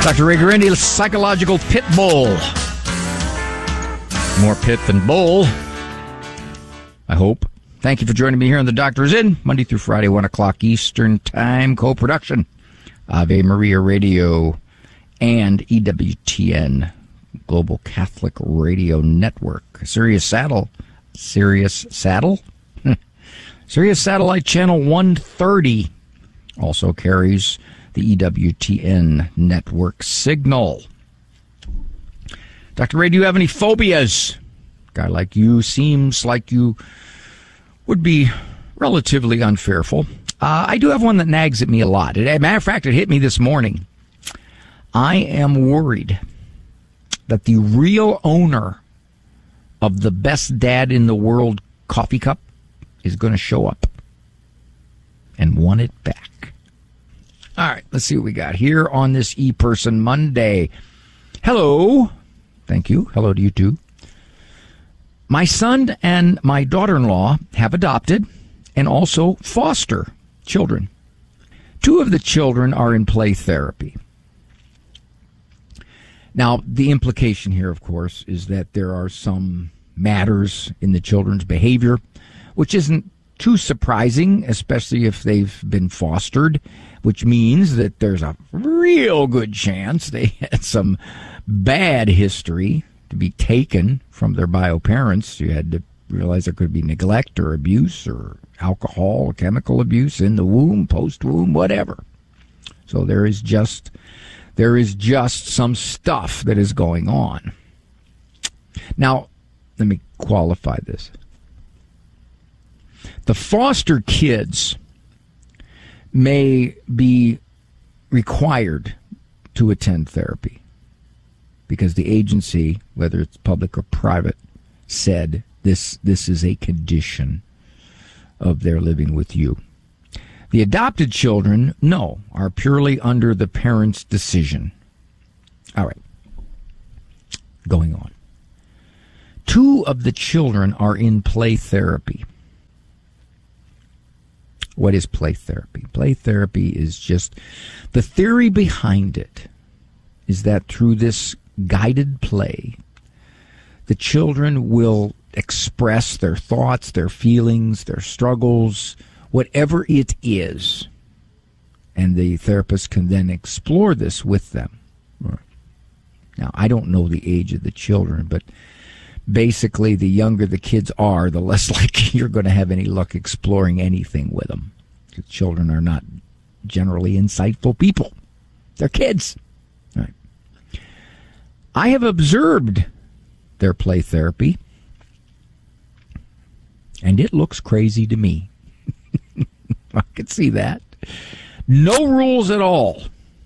Dr. Ray Guarendi, psychological pit bull. More pit than bull, I hope. Thank you for joining me here on The Doctor Is In, Monday through Friday, 1 o'clock Eastern Time, co-production, Ave Maria Radio and EWTN, Global Catholic Radio Network. Sirius Satellite Channel 130 also carries the EWTN network signal. Dr. Ray, do you have any phobias? A guy like you seems like you would be relatively unfearful. I do have one that nags at me a lot. As a matter of fact, it hit me this morning. I am worried that the real owner of the best dad in the world coffee cup is going to show up and want it back. All right, let's see what we got here on this ePerson Monday. Hello. Thank you. Hello to you too. My son and my daughter-in-law have adopted and also foster children. 2 of the children are in play therapy. Now, the implication here, of course, is that there are some matters in the children's behavior, which isn't too surprising, especially if they've been fostered, which means that there's a real good chance they had some bad history to be taken from their bio parents. You had to realize there could be neglect or abuse or alcohol or chemical abuse in the womb, post-womb, whatever. So there is just some stuff that is going on. Now, let me qualify this. The foster kids may be required to attend therapy because the agency, whether it's public or private, said this is a condition of their living with you. The adopted children, no, are purely under the parents' decision. All right. Going on. 2 of the children are in play therapy. What is play therapy? Play therapy is just, the theory behind it is that through this guided play, the children will express their thoughts, their feelings, their struggles, whatever it is. And the therapist can then explore this with them. Now, I don't know the age of the children, but basically the younger the kids are, the less likely you're going to have any luck exploring anything with them. Because children are not generally insightful people. They're kids. All right. I have observed their play therapy, and it looks crazy to me. I can see that. No rules at all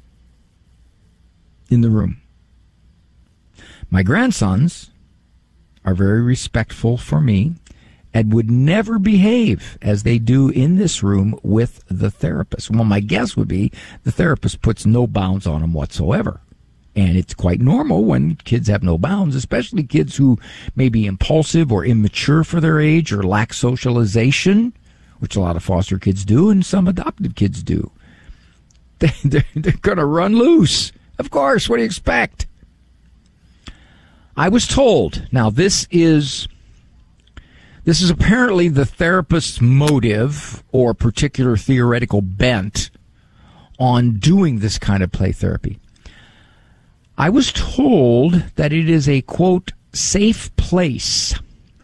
in the room. My grandsons are very respectful for me and would never behave as they do in this room with the therapist. Well, my guess would be the therapist puts no bounds on them whatsoever. And it's quite normal when kids have no bounds, especially kids who may be impulsive or immature for their age or lack socialization, which a lot of foster kids do and some adopted kids do. They're going to run loose. Of course, what do you expect? I was told, now this is apparently the therapist's motive or particular theoretical bent on doing this kind of play therapy. I was told that it is a, quote, safe place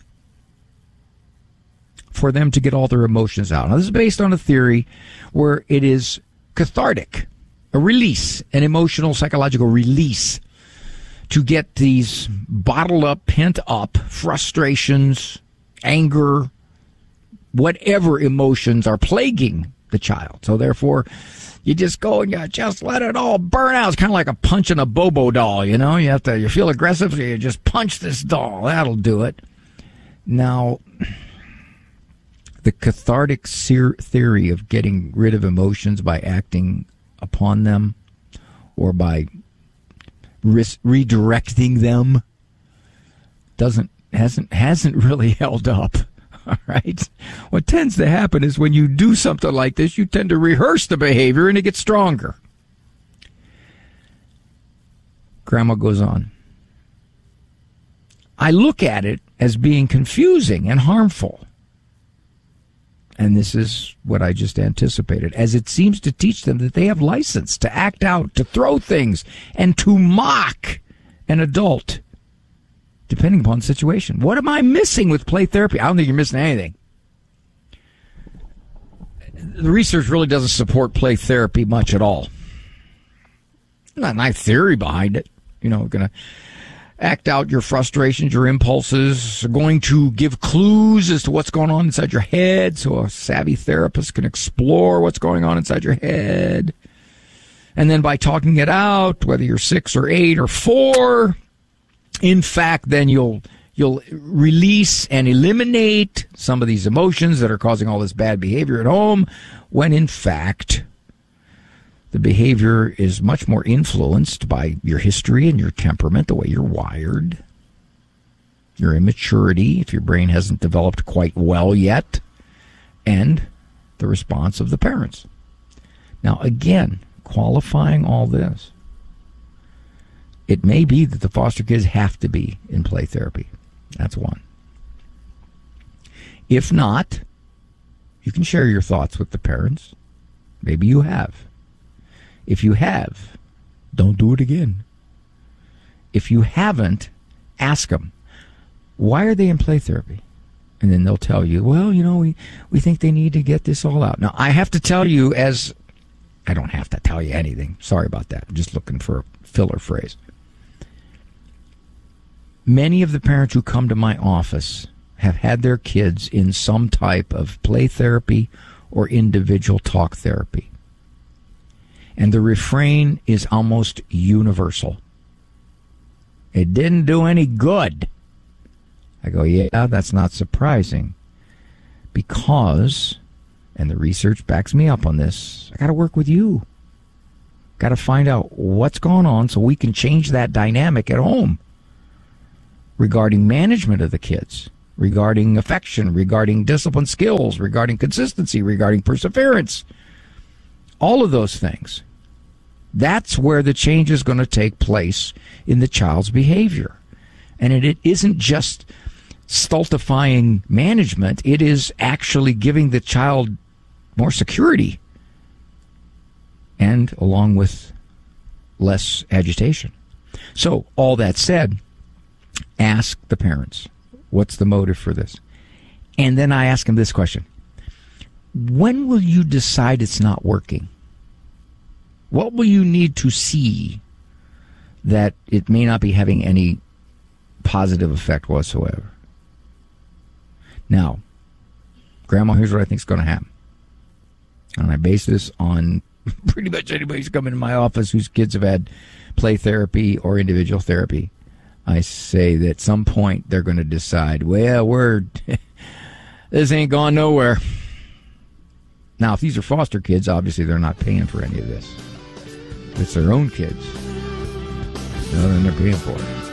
for them to get all their emotions out. Now, this is based on a theory where it is cathartic, a release, an emotional, psychological release to get these bottled up, pent up frustrations, anger, whatever emotions are plaguing the child. So therefore, you just go and you just let it all burn out. It's kind of like a punching a Bobo doll, you know? You feel aggressive, so you just punch this doll. That'll do it. Now, the cathartic theory of getting rid of emotions by acting upon them or by redirecting them hasn't really held up. All right. What tends to happen is when you do something like this, you tend to rehearse the behavior and it gets stronger. Grandma goes on, I look at it as being confusing and harmful. And this is what I just anticipated, as it seems to teach them that they have license to act out, to throw things, and to mock an adult, depending upon the situation. What am I missing with play therapy? I don't think you're missing anything. The research really doesn't support play therapy much at all. Not a nice theory behind it. Going to act out your frustrations, your impulses, going to give clues as to what's going on inside your head so a savvy therapist can explore what's going on inside your head. And then by talking it out, whether you're 6 or 8 or 4, in fact, then you'll release and eliminate some of these emotions that are causing all this bad behavior at home, when in fact the behavior is much more influenced by your history and your temperament, the way you're wired, your immaturity, if your brain hasn't developed quite well yet, and the response of the parents. Now, again, qualifying all this, it may be that the foster kids have to be in play therapy. That's one. If not, you can share your thoughts with the parents. Maybe you have. If you have, don't do it again. If you haven't, ask them, why are they in play therapy? And then they'll tell you, well, we think they need to get this all out. Now, I have to tell you, I don't have to tell you anything. Sorry about that. I'm just looking for a filler phrase. Many of the parents who come to my office have had their kids in some type of play therapy or individual talk therapy. And the refrain is almost universal. It didn't do any good. I go, yeah, that's not surprising. Because, and the research backs me up on this, I got to work with you. Got to find out what's going on so we can change that dynamic at home regarding management of the kids, regarding affection, regarding discipline skills, regarding consistency, regarding perseverance. All of those things. That's where the change is going to take place in the child's behavior. And it isn't just stultifying management. It is actually giving the child more security and along with less agitation. So, all that said, ask the parents, what's the motive for this? And then I ask them this question. When will you decide it's not working? What will you need to see that it may not be having any positive effect whatsoever? Now, Grandma, here's what I think is going to happen. And I base this on pretty much anybody who's come into my office whose kids have had play therapy or individual therapy. I say that at some point they're going to decide, well, this ain't going nowhere. Now, if these are foster kids, obviously they're not paying for any of this. If it's their own kids, then they're paying for it.